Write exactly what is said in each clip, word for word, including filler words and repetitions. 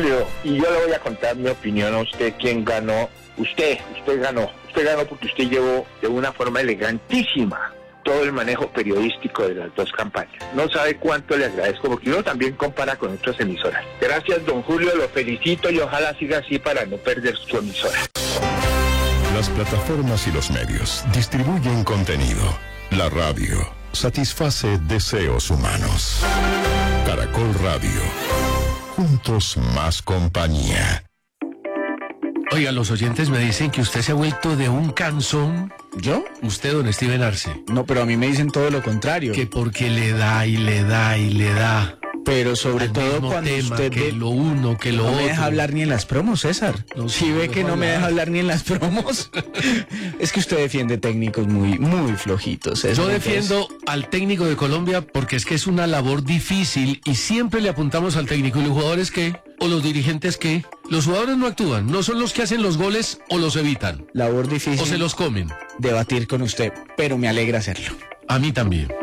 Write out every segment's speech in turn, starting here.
Julio, y yo le voy a contar mi opinión a usted, quién ganó. Usted, usted ganó. Usted ganó porque usted llevó de una forma elegantísima todo el manejo periodístico de las dos campañas. No sabe cuánto le agradezco, porque uno también compara con otras emisoras. Gracias, don Julio, lo felicito y ojalá siga así para no perder su emisora. Las plataformas y los medios distribuyen contenido. La radio satisface deseos humanos. Caracol Radio. Juntos más compañía. Oiga, los oyentes me dicen que usted se ha vuelto de un cansón. ¿Yo? Usted, don Steven Arce. No, pero a mí me dicen todo lo contrario. Que porque le da y le da y le da. Pero sobre Al todo mismo cuando tema, usted que ve... lo uno, que lo no otro. me deja hablar ni en las promos, César. No, si sí, ve no que no hablar. me deja hablar ni en las promos. Es que usted defiende técnicos muy, muy flojitos, César. Yo entonces... defiendo al técnico de Colombia porque es que es una labor difícil y siempre le apuntamos al técnico. ¿Y los jugadores qué? ¿O los dirigentes qué? Los jugadores no actúan, no son los que hacen los goles o los evitan. Labor difícil. O se los comen. Debatir con usted, pero me alegra hacerlo. A mí también.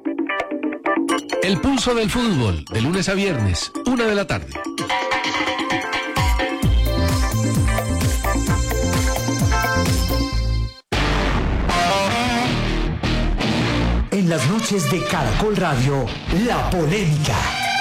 El pulso del fútbol, de lunes a viernes, una de la tarde. En las noches de Caracol Radio, la polémica.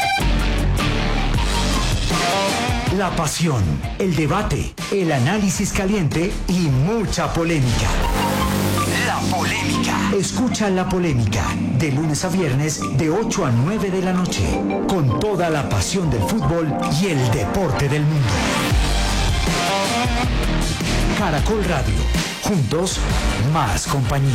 La pasión, el debate, el análisis caliente y mucha polémica. La polémica. Escucha La Polémica, de lunes a viernes, de ocho a nueve de la noche, con toda la pasión del fútbol y el deporte del mundo. Caracol Radio, juntos, más compañía.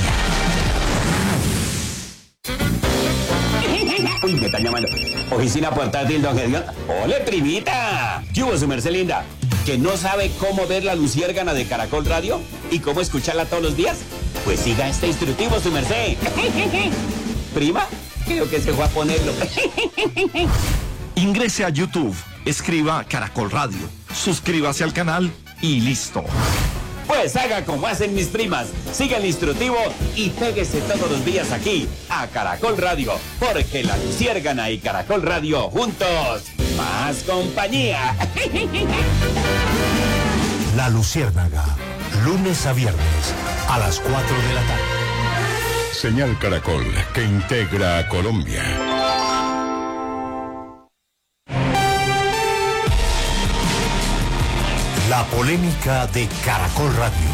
Uy, me están llamando. Oficina portátil, don Gedión. ¡Ole, primita! ¿Qué hubo, su merced linda? ¿Que no sabe cómo ver la luciérgana de Caracol Radio? ¿Y cómo escucharla todos los días? Pues siga este instructivo, su merced. ¿Prima? Creo que se fue a ponerlo. Ingrese a YouTube, escriba Caracol Radio, suscríbase al canal y listo. Pues haga como hacen mis primas. Siga el instructivo y péguese todos los días aquí, a Caracol Radio. Porque la luciérgana y Caracol Radio juntos, más compañía. La Luciérnaga, lunes a viernes, a las cuatro de la tarde. Señal Caracol, que integra a Colombia. La polémica de Caracol Radio.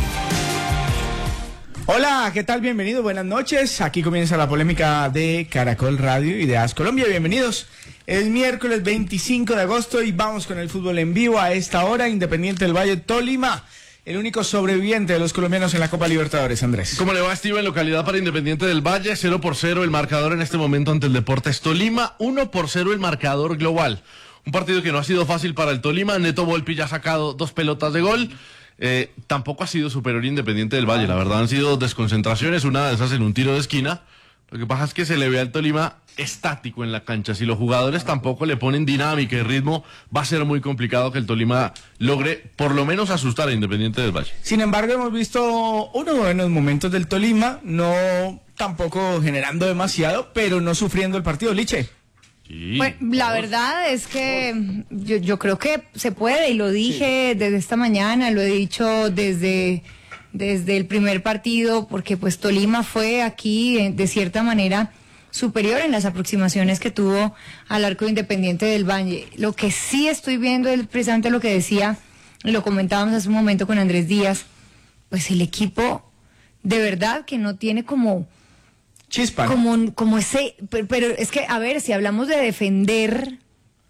Hola, ¿qué tal? Bienvenidos, buenas noches. Aquí comienza la polémica de Caracol Radio y de A S Colombia. Bienvenidos. Es miércoles veinticinco de agosto y vamos con el fútbol en vivo a esta hora. Independiente del Valle, Tolima, el único sobreviviente de los colombianos en la Copa Libertadores, Andrés. ¿Cómo le va, Steven? Localidad para Independiente del Valle, cero por cero el marcador en este momento ante el Deportes Tolima, uno por cero el marcador global. Un partido que no ha sido fácil para el Tolima. Neto Volpi ya ha sacado dos pelotas de gol. Eh, tampoco ha sido superior Independiente del Valle. La verdad han sido desconcentraciones, una de esas en un tiro de esquina. Lo que pasa es que se le ve al Tolima estático en la cancha. Si los jugadores tampoco le ponen dinámica y ritmo, va a ser muy complicado que el Tolima logre por lo menos asustar a Independiente del Valle. Sin embargo, hemos visto unos buenos momentos del Tolima, no tampoco generando demasiado, pero no sufriendo el partido, Liche. Sí, bueno, la verdad es que yo, yo creo que se puede, y lo dije sí. desde esta mañana, lo he dicho desde, desde el primer partido, porque pues Tolima fue aquí de, de cierta manera superior en las aproximaciones que tuvo al arco Independiente del Valle. Lo que sí estoy viendo es precisamente lo que decía, y lo comentábamos hace un momento con Andrés Díaz, pues el equipo de verdad que no tiene como... Chispa, ¿no? Como, como ese, pero, pero es que, a ver, si hablamos de defender,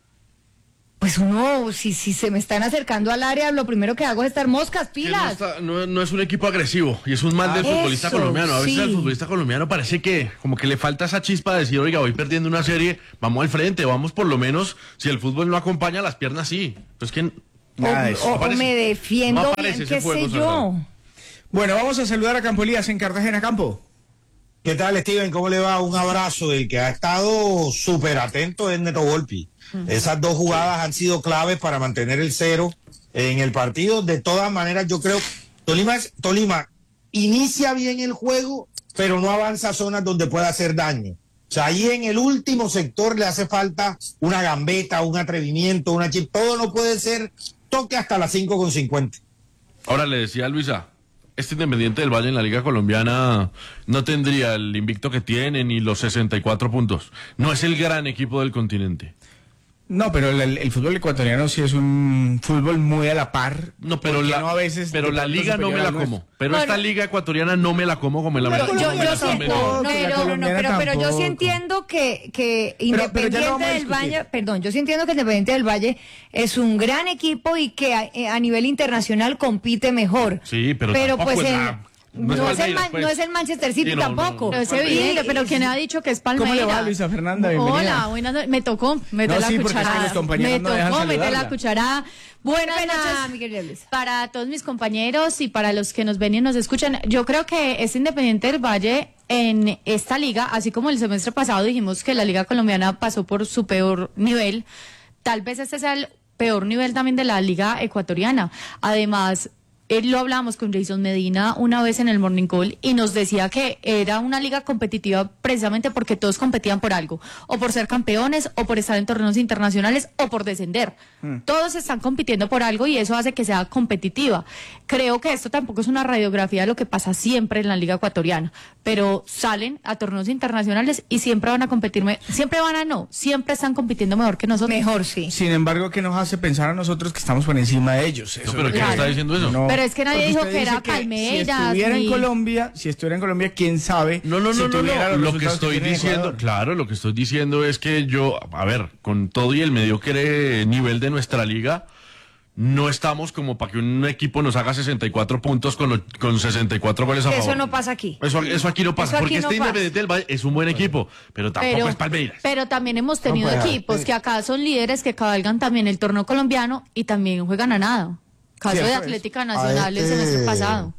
pues uno, si, si se me están acercando al área, lo primero que hago es estar moscas, pilas. No, está, no, no es un equipo agresivo, y es un mal Ah, del futbolista eso, colombiano. A veces sí. al futbolista colombiano parece que como que le falta esa chispa de decir, oiga, voy perdiendo una serie, vamos al frente, vamos por lo menos, si el fútbol no acompaña, las piernas sí. Pues que... Nada de O, eso. o, No o aparece. me defiendo No bien, aparece ese qué fuego, sé Sandra. yo. Bueno, vamos a saludar a Campo Elías en Cartagena, Campo. ¿Qué tal, Steven? ¿Cómo le va? Un abrazo. El que ha estado súper atento es Neto Volpi. Esas dos jugadas han sido claves para mantener el cero en el partido. De todas maneras, yo creo que Tolima, es, Tolima inicia bien el juego, pero no avanza a zonas donde pueda hacer daño. O sea, ahí en el último sector le hace falta una gambeta, un atrevimiento, una chip. Todo no puede ser toque hasta las cinco con cincuenta. Ahora le decía a Luisa, este Independiente del Valle en la Liga Colombiana no tendría el invicto que tiene ni los sesenta y cuatro puntos. No es el gran equipo del continente. No, pero el, el fútbol ecuatoriano sí es un fútbol muy a la par. No, pero la, no a veces pero la liga no me la como. Pero bueno, esta liga ecuatoriana no me la como como en la Pero yo, yo sí, tampoco, no, la no, no, no, pero, pero yo sí tampoco. entiendo que, que Pero- pero ya Independiente lo vamos a del discutir. Valle, perdón, yo sí entiendo que Independiente del Valle es un gran equipo y que a, eh, a nivel internacional compite mejor. Sí, pero pero tampoco pues es el- la- no, no es es el Palmeiras, Man- pues. no es el Manchester City Sí, no, tampoco. no, no. No es evidente, pero ¿quién ha dicho que es Palmeiras? ¿Cómo le va, Luisa Fernanda? Bienvenida. Hola, buenas noches. Me tocó meter No, la sí, porque es que cucharada. los compañeros Me no dejan tocó meter saludarla. la cucharada. Buenas Qué pena, noches mi querida Luisa. para todos mis compañeros y para los que nos ven y nos escuchan. Yo creo que es Independiente del Valle en esta liga, así como el semestre pasado dijimos que la Liga Colombiana pasó por su peor nivel, tal vez este sea el peor nivel también de la Liga Ecuatoriana. Además, él lo hablamos con Jason Medina una vez en el Morning Call y nos decía que era una liga competitiva precisamente porque todos competían por algo, o por ser campeones, o por estar en torneos internacionales, o por descender. Hmm. Todos están compitiendo por algo y eso hace que sea competitiva. Creo que esto tampoco es una radiografía de lo que pasa siempre en la liga ecuatoriana, pero salen a torneos internacionales y siempre van a competir, me- siempre van a no, siempre están compitiendo mejor que nosotros. Mejor, sí. Sin embargo, ¿qué nos hace pensar a nosotros que estamos por encima de ellos? Eso No, pero es lo ¿quién que- está diciendo eso? No, Pero es que nadie porque dijo usted que dice era Palmeiras, Si estuviera ni- en Colombia, si estuviera en Colombia, quién sabe. No, no, si no, no, tuviera no. los Lo que resultados estoy tiene diciendo, Ecuador. claro, lo que estoy diciendo es que yo, a ver, con todo y el mediocre nivel de nuestra liga, no estamos como para que un equipo nos haga sesenta y cuatro puntos con, lo- con sesenta y cuatro goles a favor. Eso no pasa aquí. Eso, eso aquí no pasa, Eso aquí porque no este pasa. Independiente del Valle es un buen equipo, pero tampoco pero, es Palmeiras. pero también hemos tenido No, pues, equipos eh. que acá son líderes que cabalgan también el torneo colombiano y también juegan a nada. Caso Cierto de es. Atlética Nacional el este- semestre pasado.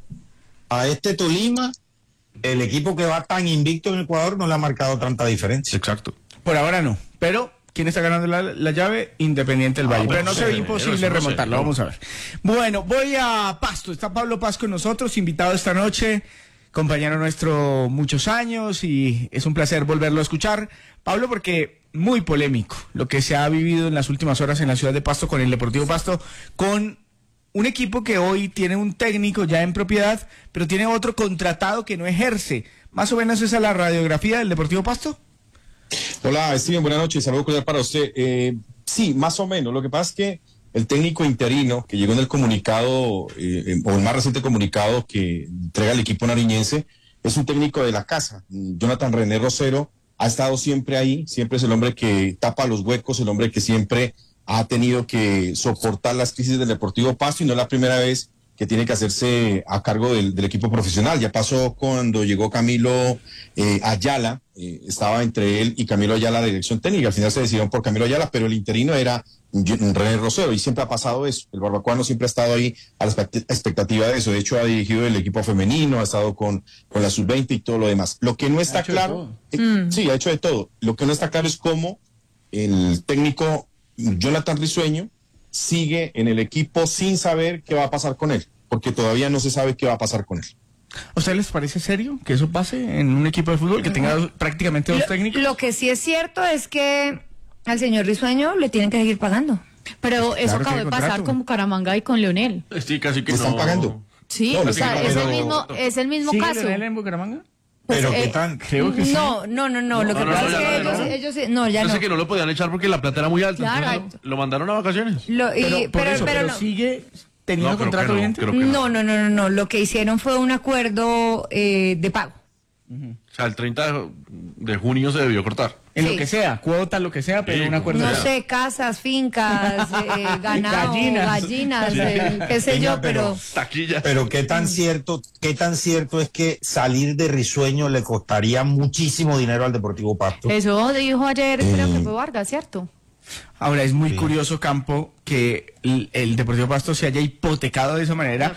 A este Tolima, el equipo que va tan invicto en Ecuador no le ha marcado tanta diferencia. Exacto. Por ahora no. Pero, ¿quién está ganando la, la llave? Independiente del Valle. Ah, pero bueno, no se ve sí, imposible eso no sé, remontarlo. no. Vamos a ver. Bueno, voy a Pasto. Está Pablo Paz con nosotros, invitado esta noche. Compañero nuestro muchos años y es un placer volverlo a escuchar. Pablo, porque muy polémico lo que se ha vivido en las últimas horas en la ciudad de Pasto con el Deportivo Pasto, con un equipo que hoy tiene un técnico ya en propiedad, pero tiene otro contratado que no ejerce. Más o menos esa es la radiografía del Deportivo Pasto. Hola, Steven, buenas noches. Saludos cordial para usted. Eh, sí, más o menos. Lo que pasa es que el técnico interino que llegó en el comunicado, eh, o el más reciente comunicado que entrega el equipo nariñense, es un técnico de la casa. Jonathan René Rosero ha estado siempre ahí, siempre es el hombre que tapa los huecos, el hombre que siempre ha tenido que soportar las crisis del Deportivo Pasto y no es la primera vez que tiene que hacerse a cargo del, del equipo profesional. Ya pasó cuando llegó Camilo eh, Ayala, eh, estaba entre él y Camilo Ayala la dirección técnica, al final se decidieron por Camilo Ayala, pero el interino era René Rosero y siempre ha pasado eso. El barbacoano siempre ha estado ahí a la expectativa de eso. De hecho, ha dirigido el equipo femenino, ha estado con, con la sub veinte y todo lo demás. Lo que no está Ha hecho de claro, eh, Mm. sí, ha hecho de todo. Lo que no está claro es cómo el técnico Jonathan Risueño sigue en el equipo sin saber qué va a pasar con él, porque todavía no se sabe qué va a pasar con él. ¿A ustedes les parece serio que eso pase en un equipo de fútbol que tenga dos- prácticamente dos Lo, técnicos? lo que sí es cierto es que al señor Risueño le tienen que seguir pagando. Pero eso Claro, acabó tiene de pasar contrato. con Bucaramanga y con Leonel. Sí, casi que ¿Le están no. pagando? Sí, No, o le sea, están es el pagando. mismo, es el mismo ¿Sigue caso. Leonel en Bucaramanga? Pues, Pero eh, qué tan... Creo que sí. No, no, no, no. Lo que no, no, pasa no, es ya que no, ellos, no. ellos sí- no, ya Yo no. sé que no lo podían echar porque la plata era muy alta. Claro. entonces lo mandaron a vacaciones. Lo- y- Pero, pero, por eso, pero pero no. sigue teniendo No, creo contrato que no, vigente. creo que no. No, no, no, no, no. Lo que hicieron fue un acuerdo eh, de pago. O sea, el treinta de- de junio se debió cortar. En Sí. lo que sea, cuota, lo que sea, pero Sí, un acuerdo. No Ya. sé, casas, fincas, eh, ganado, Gallinas. gallinas, eh, qué sé Venga, yo, pero... Taquilla. Pero qué tan cierto, qué tan cierto es que salir de Risueño le costaría muchísimo dinero al Deportivo Pasto. Eso dijo ayer, creo que Eh. fue Vargas, ¿cierto? Ahora, es muy Sí. curioso, Campo, que el, el Deportivo Pasto se haya hipotecado de esa manera